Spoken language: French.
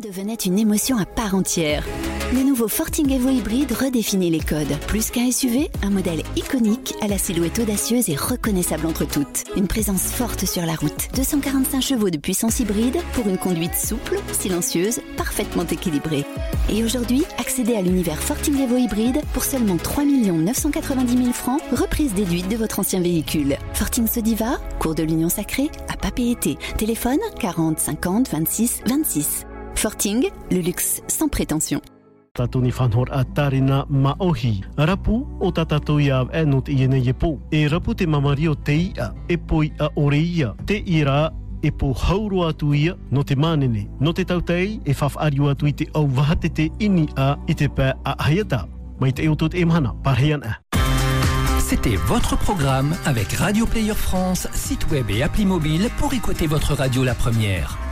devenait une émotion à part entière. Le nouveau Forting Evo hybride redéfinit les codes. Plus qu'un SUV, un modèle iconique à la silhouette audacieuse et reconnaissable entre toutes. Une présence forte sur la route. 245 chevaux de puissance hybride pour une conduite souple, silencieuse, parfaitement équilibrée. Et aujourd'hui, accédez à l'univers Forting Evo hybride pour seulement 3 990 000 francs, reprise déduite de votre ancien véhicule. Forting Sodiva, cours de l'Union Sacrée, à Papeete. Téléphone 40 50 26 26. Forting, le luxe sans prétention. Tatuni fanhor atarina maohi. Rapu o tatato ia enut iene yepo. E rapu te mamario te ia, e poi a oreia, te ira e po hauru atu ia no te manene. No te tautei e faf ariu atu I te au wahate te ini a I te pē a hayata. Mai te eutot e mahana, parhean a. C'était votre programme avec Radio Player France, site web et appli mobile pour écouter votre radio la première.